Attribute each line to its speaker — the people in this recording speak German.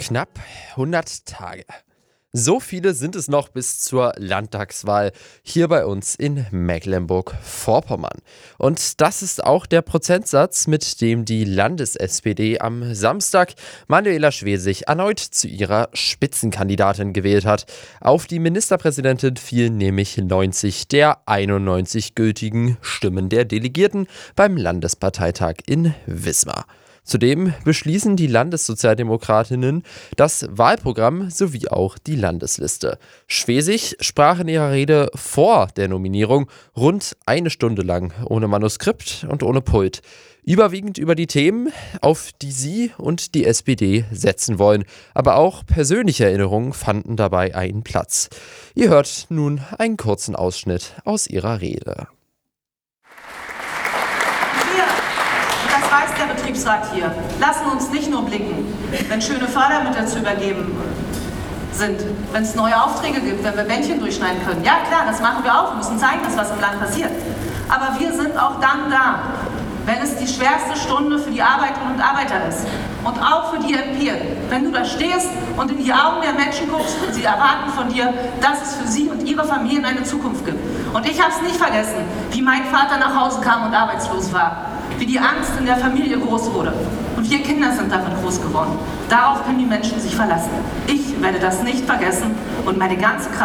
Speaker 1: Knapp 100 Tage. So viele sind es noch bis zur Landtagswahl hier bei uns in Mecklenburg-Vorpommern. Und das ist auch der Prozentsatz, mit dem die Landes-SPD am Samstag Manuela Schwesig erneut zu ihrer Spitzenkandidatin gewählt hat. Auf die Ministerpräsidentin fielen nämlich 90 der 91 gültigen Stimmen der Delegierten beim Landesparteitag in Wismar. Zudem beschließen die Landessozialdemokratinnen das Wahlprogramm sowie auch die Landesliste. Schwesig sprach in ihrer Rede vor der Nominierung rund eine Stunde lang ohne Manuskript und ohne Pult. Überwiegend über die Themen, auf die sie und die SPD setzen wollen. Aber auch persönliche Erinnerungen fanden dabei einen Platz. Ihr hört nun einen kurzen Ausschnitt aus ihrer Rede.
Speaker 2: Das weiß der Betriebsrat hier. Lassen uns nicht nur blicken, wenn schöne Fördermittel zu übergeben sind, wenn es neue Aufträge gibt, wenn wir Bändchen durchschneiden können. Ja klar, das machen wir auch, wir müssen zeigen, dass was im Land passiert. Aber wir sind auch dann da, wenn es die schwerste Stunde für die Arbeiterinnen und Arbeiter ist. Und auch für die MP. Wenn du da stehst und in die Augen der Menschen guckst und sie erwarten von dir, dass es für sie und ihre Familien eine Zukunft gibt. Und ich habe es nicht vergessen, wie mein Vater nach Hause kam und arbeitslos war. Wie die Angst in der Familie groß wurde. Und wir Kinder sind damit groß geworden. Darauf können die Menschen sich verlassen. Ich werde das nicht vergessen und meine ganze Kraft